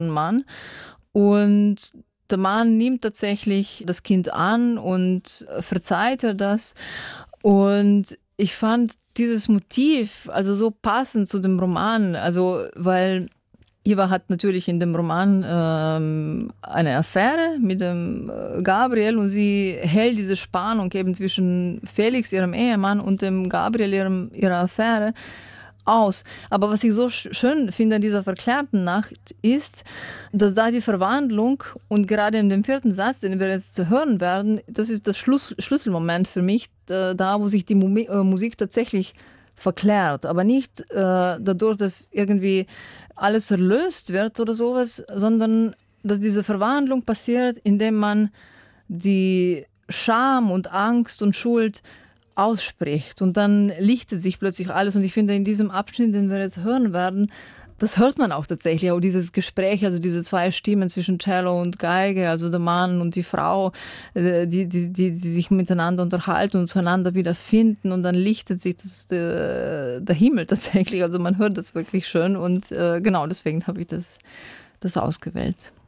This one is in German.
Mann. Und der Mann nimmt tatsächlich das Kind an und verzeiht er das. Und ich fand dieses Motiv also so passend zu dem Roman, also weil Iva hat natürlich in dem Roman eine Affäre mit dem Gabriel und sie hält diese Spannung eben zwischen Felix, ihrem Ehemann, und dem Gabriel, ihrer Affäre aus. Aber was ich so schön finde an dieser verklärten Nacht ist, dass da die Verwandlung und gerade in dem 4. Satz, den wir jetzt hören werden, das ist das Schlüsselmoment für mich, da wo sich die Musik tatsächlich verklärt, aber nicht dadurch, dass irgendwie alles erlöst wird oder sowas, sondern dass diese Verwandlung passiert, indem man die Scham und Angst und Schuld ausspricht und dann lichtet sich plötzlich alles und ich finde in diesem Abschnitt, den wir jetzt hören werden, das hört man auch tatsächlich, auch dieses Gespräch, also diese 2 Stimmen zwischen Cello und Geige, also der Mann und die Frau, die sich miteinander unterhalten und zueinander wieder finden und dann lichtet sich der Himmel tatsächlich, also man hört das wirklich schön und genau deswegen habe ich das ausgewählt.